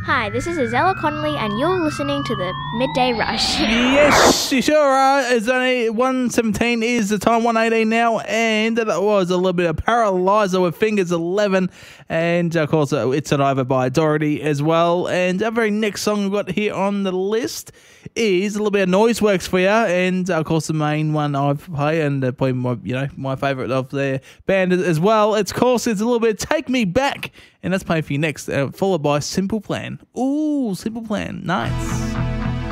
Hi, this is Azella Connolly, and you're listening to the Midday Rush. Yes, you sure are. It's only 1:17 is the time, 1:18 now, and that was a little bit of Paralyzer with Fingers 11, and of course It's an Over by Doherty as well. And our very next song we've got here on the list is a little bit of Noiseworks for you, and of course the main one I've played, and probably my favourite of their band as well. It's a little bit Take Me Back, and that's playing for you next, followed by Simple Plan. Ooh, Simple Plan, nice.